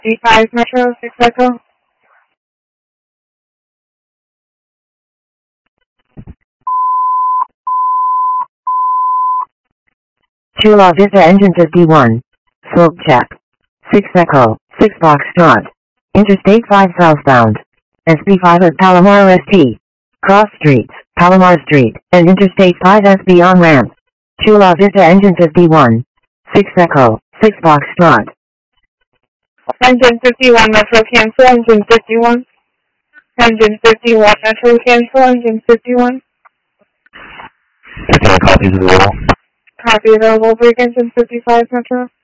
55 Metro, 6 Echo. Chula Vista Engine 51. Slope check. 6 Echo, 6 Foxtrot. Interstate 5 southbound. SB5 at Palomar ST. Cross streets, Palomar Street, and Interstate 5 SB on ramp. Chula Vista Engine 51. 6 Echo, 6 Foxtrot. Engine 51 Metro, cancel. Engine 51. Engine 51 Metro, cancel. Engine 51. 51 copies available. Copy available. Break engine 55 Metro.